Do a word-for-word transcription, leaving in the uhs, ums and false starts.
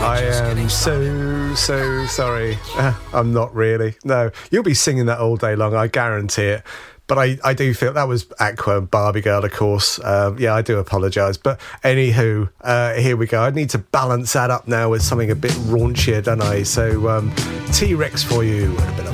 I am so, so sorry. Uh, I'm not really. No, you'll be singing that all day long, I guarantee it. But I, I do feel that was Aqua and Barbie Girl, of course. Um, yeah, I do apologise. But anywho, uh, here we go. I need to balance that up now with something a bit raunchier, don't I? So um, T-Rex for you and a bit of